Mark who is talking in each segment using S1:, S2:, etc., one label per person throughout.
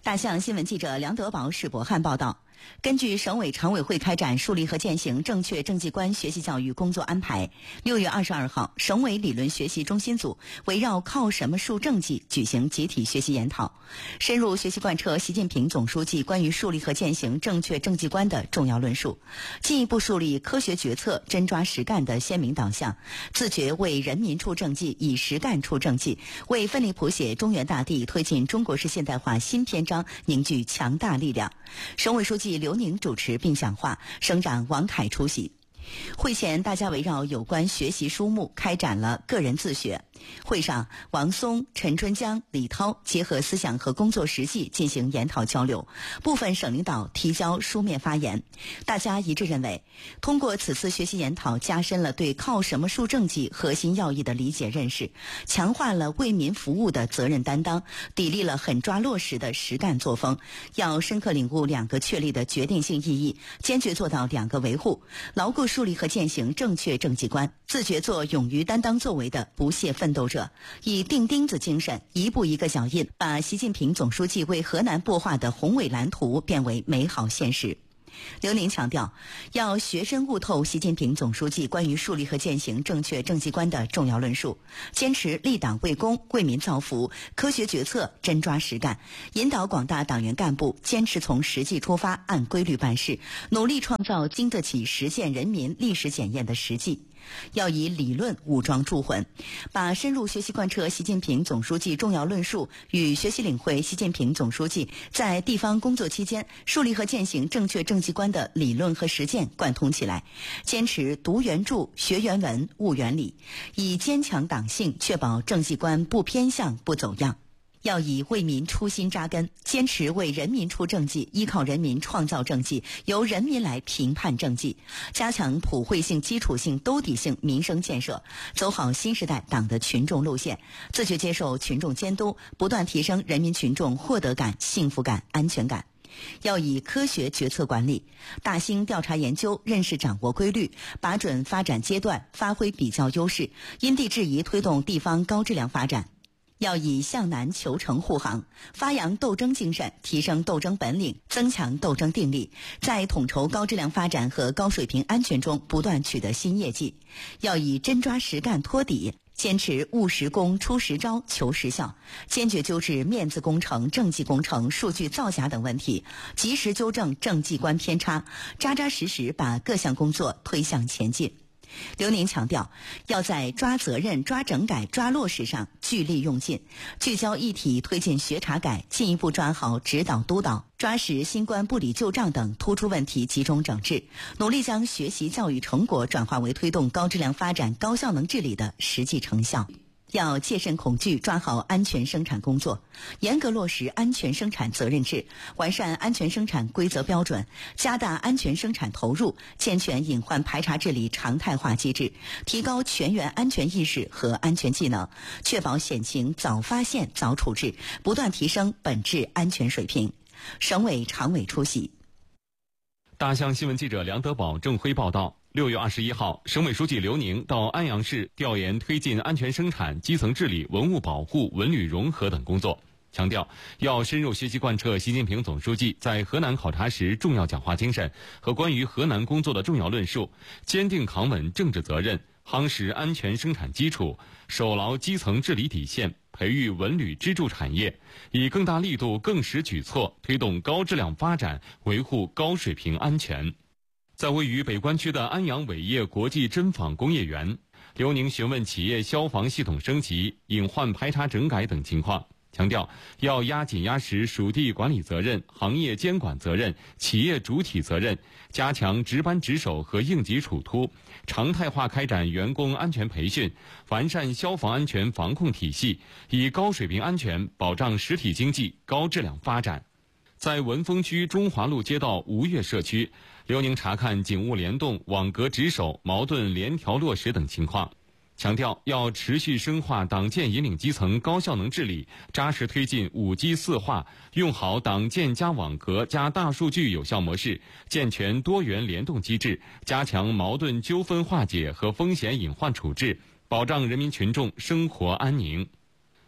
S1: 大象新闻记者梁德宝、史博汉报道。根据省委常委会开展树立和践行正确政绩观学习教育工作安排，6月22号，省委理论学习中心组围绕靠什么树政绩举行集体学习研讨，深入学习贯彻习近平总书记关于树立和践行正确政绩观的重要论述，进一步树立科学决策、真抓实干的鲜明导向，自觉为人民出政绩，以实干出政绩，为奋力谱写中原大地、推进中国式现代化新篇章凝聚强大力量。省委书记刘宁主持并讲话，省长王凯出席。会前，大家围绕有关学习书目开展了个人自学。会上，王松、陈春江、李涛结合思想和工作实际进行研讨交流，部分省领导提交书面发言。大家一致认为，通过此次学习研讨，加深了对靠什么树政绩核心要义的理解认识，强化了为民服务的责任担当，砥砺了狠抓落实的实干作风。要深刻领悟2个确立的决定性意义，坚决做到2个维护，牢固树立和践行正确政绩观，自觉做勇于担当作为的不懈奋斗者，以钉钉子精神，一步一个脚印，把习近平总书记为河南擘画的宏伟蓝图变为美好现实。刘宁强调，要学深悟透习近平总书记关于树立和践行正确政绩观的重要论述，坚持立党为公、为民造福，科学决策、真抓实干，引导广大党员干部坚持从实际出发，按规律办事，努力创造经得起实践人民历史检验的实际。要以理论武装铸魂，把深入学习贯彻习近平总书记重要论述与学习领会习近平总书记在地方工作期间树立和践行正确政绩观的理论和实践贯通起来，坚持读原著、学原文、悟原理，以坚强党性确保政绩观不偏向、不走样。要以为民初心扎根，坚持为人民出政绩，依靠人民创造政绩，由人民来评判政绩，加强普惠性、基础性、兜底性民生建设，走好新时代党的群众路线，自觉接受群众监督，不断提升人民群众获得感、幸福感、安全感。要以科学决策管理，大兴调查研究，认识掌握规律，把准发展阶段，发挥比较优势，因地制宜推动地方高质量发展。要以向南求成护航，发扬斗争精神，提升斗争本领，增强斗争定力，在统筹高质量发展和高水平安全中不断取得新业绩。要以真抓实干托底，坚持务实工、出实招、求实效，坚决纠治面子工程、政绩工程、数据造假等问题，及时纠正政绩观偏差，扎扎实实把各项工作推向前进。刘宁强调，要在抓责任、抓整改、抓落实上聚力用劲，聚焦一体推进学查改，进一步抓好指导督导，抓实新冠不理旧账等突出问题集中整治，努力将学习教育成果转化为推动高质量发展、高效能治理的实际成效。要戒慎恐惧，抓好安全生产工作，严格落实安全生产责任制，完善安全生产规则标准，加大安全生产投入，健全隐患排查治理常态化机制，提高全员安全意识和安全技能，确保险情早发现、早处置，不断提升本质安全水平。省委常委出席。
S2: 大象新闻记者梁德宝、郑辉报道。6月21号，省委书记刘宁到安阳市调研推进安全生产、基层治理、文物保护、文旅融合等工作，强调要深入学习贯彻习近平总书记在河南考察时重要讲话精神和关于河南工作的重要论述，坚定扛稳政治责任，夯实安全生产基础，守牢基层治理底线，培育文旅支柱产业，以更大力度、更实举措推动高质量发展，维护高水平安全。在位于北关区的安阳伟业国际针纺工业园，刘宁询问企业消防系统升级、隐患排查整改等情况，强调要压紧压实属地管理责任、行业监管责任、企业主体责任，加强值班值守和应急处突，常态化开展员工安全培训，完善消防安全防控体系，以高水平安全保障实体经济高质量发展。在文峰区中华路街道吴越社区，刘宁查看警务联动、网格值守、矛盾联调落实等情况，强调要持续深化党建引领基层高效能治理，扎实推进5G 4化，用好党建加网格加大数据有效模式，健全多元联动机制，加强矛盾纠纷化解和风险隐患处置，保障人民群众生活安宁。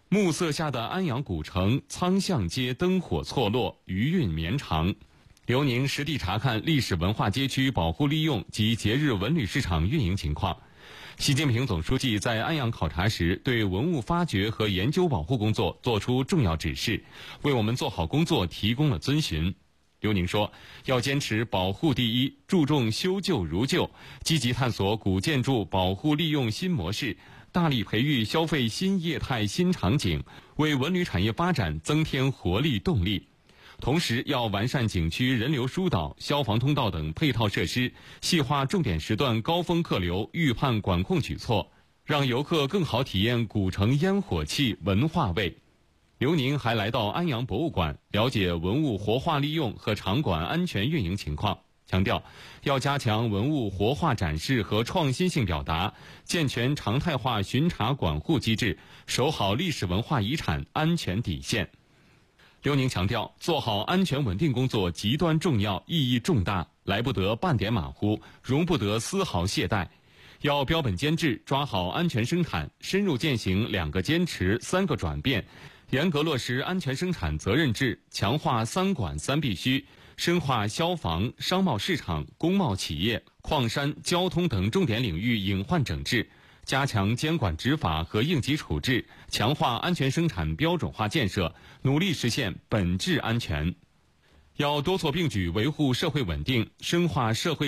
S2: 暮色下的安阳古城，苍巷街灯火错落，余韵绵长。刘宁实地查看历史文化街区保护利用及节日文旅市场运营情况。习近平总书记在安阳考察时，对文物发掘和研究保护工作作出重要指示，为我们做好工作提供了遵循。刘宁说，要坚持保护第一，注重修旧如旧，积极探索古建筑保护利用新模式，大力培育消费新业态新场景，为文旅产业发展增添活力动力。同时要完善景区人流疏导、消防通道等配套设施，细化重点时段高峰客流预判管控举措，让游客更好体验古城烟火气、文化味。刘宁还来到安阳博物馆，了解文物活化利用和场馆安全运营情况，强调要加强文物活化展示和创新性表达，健全常态化巡查管护机制，守好历史文化遗产安全底线。刘宁强调，做好安全稳定工作极端重要，意义重大，来不得半点马虎，容不得丝毫懈怠。要标本兼治，抓好安全生产，深入践行2个坚持3个转变，严格落实安全生产责任制，强化3管3必须，深化消防、商贸市场、工贸企业、矿山、交通等重点领域隐患整治，加强监管执法和应急处置，强化安全生产标准化建设，努力实现本质安全。要多措并举维护社会稳定，深化社会